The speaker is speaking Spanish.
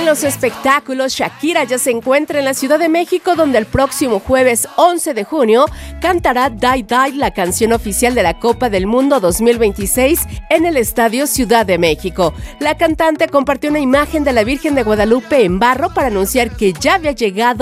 los espectáculos, Shakira ya se encuentra en la Ciudad de México, donde el próximo jueves 11 de junio cantará Die Die, la canción oficial de la Copa del Mundo 2026 en el Estadio Ciudad de México. La cantante compartió una imagen de la Virgen de Guadalupe en barro para anunciar que ya había llegado